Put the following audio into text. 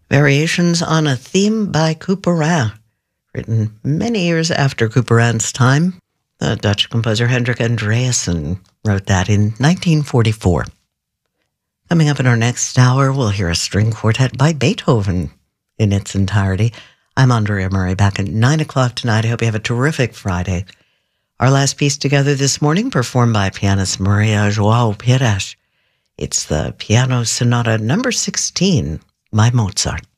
Variations on a Theme by Couperin, written many years after Couperin's time. The Dutch composer Hendrik Andreasen wrote that in 1944. Coming up in our next hour, we'll hear a string quartet by Beethoven in its entirety. I'm Andrea Murray, back at 9 o'clock tonight. I hope you have a terrific Friday. Our last piece together this morning, performed by pianist Maria João Pires. It's the Piano Sonata number 16 by Mozart.